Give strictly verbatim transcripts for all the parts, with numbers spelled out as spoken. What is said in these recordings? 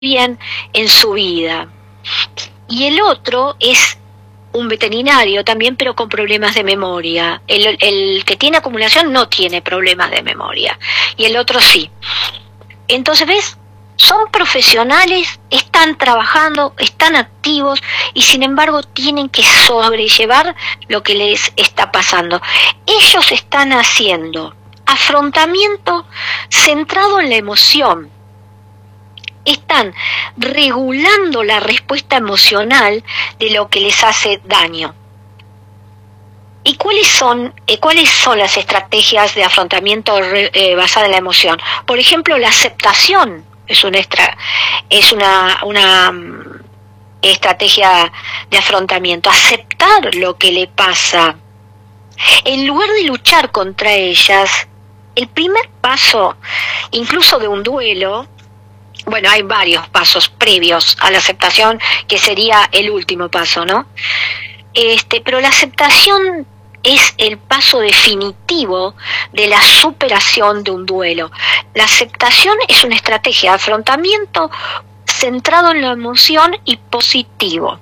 bien en su vida. Y el otro es un veterinario también, pero con problemas de memoria. El, el que tiene acumulación no tiene problemas de memoria, y el otro sí. Entonces, ¿ves? Son profesionales, están trabajando, están activos, y sin embargo tienen que sobrellevar lo que les está pasando. Ellos están haciendo afrontamiento centrado en la emoción. Están regulando la respuesta emocional de lo que les hace daño. ¿Y cuáles son, eh, cuáles son las estrategias de afrontamiento re, eh, basada en la emoción? Por ejemplo, la aceptación es una, extra, es una, una um, estrategia de afrontamiento. Aceptar lo que le pasa. En lugar de luchar contra ellas, el primer paso, incluso de un duelo, bueno, hay varios pasos previos a la aceptación, que sería el último paso, ¿no? Este, pero la aceptación es el paso definitivo de la superación de un duelo. La aceptación es una estrategia de afrontamiento centrado en la emoción y positivo.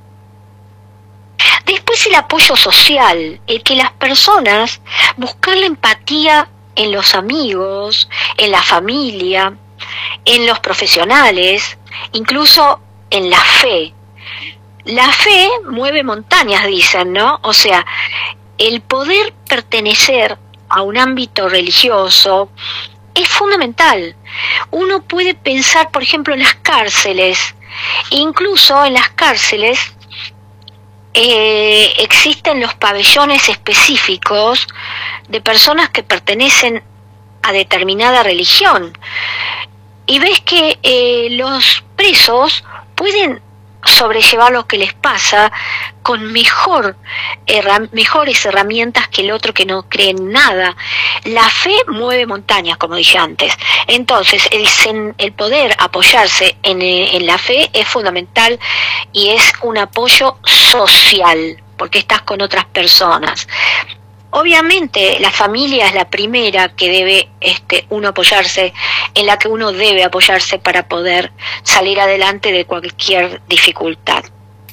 Después el apoyo social, el que las personas buscar la empatía en los amigos, en la familia, en los profesionales, incluso en la fe. La fe mueve montañas, dicen, ¿no? O sea, el poder pertenecer a un ámbito religioso es fundamental. Uno puede pensar, por ejemplo, en las cárceles. Incluso en las cárceles eh, existen los pabellones específicos de personas que pertenecen a determinada religión. Y ves que eh, los presos pueden sobrellevar lo que les pasa con mejor herram- mejores herramientas que el otro que no cree en nada. La fe mueve montañas, como dije antes. Entonces, el, sen- el poder apoyarse en, eh, en la fe es fundamental, y es un apoyo social, porque estás con otras personas. Obviamente la familia es la primera que debe este, uno apoyarse, en la que uno debe apoyarse para poder salir adelante de cualquier dificultad.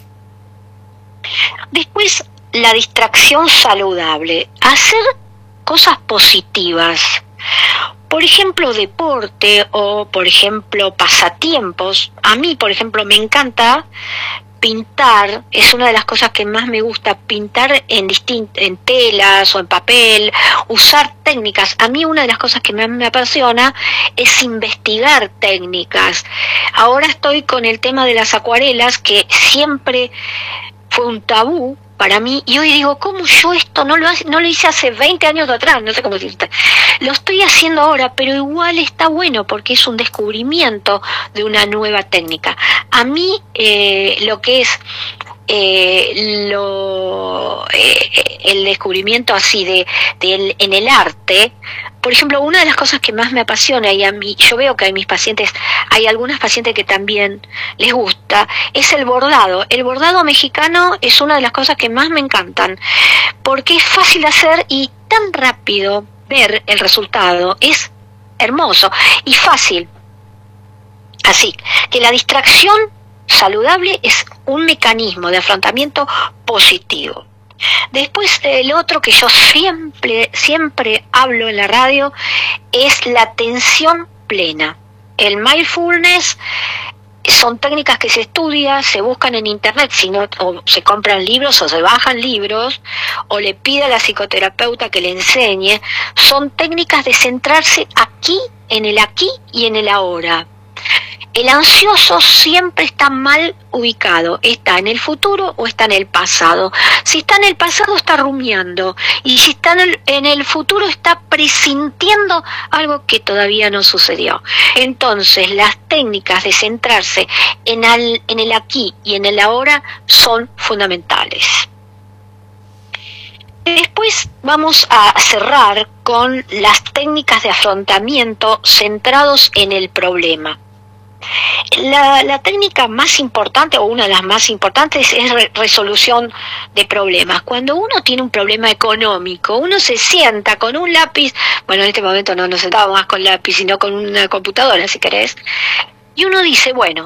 Después, la distracción saludable, hacer cosas positivas. Por ejemplo, deporte o, por ejemplo, pasatiempos. A mí, por ejemplo, me encanta pintar, es una de las cosas que más me gusta, pintar en distint en telas o en papel, usar técnicas. A mí una de las cosas que más me apasiona es investigar técnicas. Ahora estoy con el tema de las acuarelas, que siempre fue un tabú para mí, y hoy digo, ¿cómo yo esto no lo, no lo hice hace veinte años atrás? No sé cómo decirte. Lo estoy haciendo ahora, pero igual está bueno, porque es un descubrimiento de una nueva técnica. A mí, eh, lo que es eh, lo, eh, el descubrimiento así de, de el, en el arte, por ejemplo, una de las cosas que más me apasiona, y a mí, yo veo que a mis pacientes, hay algunas pacientes que también les gusta, es el bordado. El bordado mexicano es una de las cosas que más me encantan, porque es fácil de hacer y tan rápido ver el resultado. Es hermoso y fácil. Así que la distracción saludable es un mecanismo de afrontamiento positivo. Después, el otro que yo siempre, siempre hablo en la radio es la atención plena. El mindfulness son técnicas que se estudian, se buscan en internet, si no, o se compran libros o se bajan libros, o le pide a la psicoterapeuta que le enseñe. Son técnicas de centrarse aquí, en el aquí y en el ahora. El ansioso siempre está mal ubicado, está en el futuro o está en el pasado. Si está en el pasado está rumiando, y si está en el, en el futuro está presintiendo algo que todavía no sucedió. Entonces las técnicas de centrarse en el, en el aquí y en el ahora son fundamentales. Después vamos a cerrar con las técnicas de afrontamiento centrados en el problema. La, la técnica más importante, o una de las más importantes, es re resolución de problemas. Cuando uno tiene un problema económico, uno se sienta con un lápiz, bueno, en este momento no nos sentábamos más con lápiz, sino con una computadora, si querés, Y uno dice, bueno,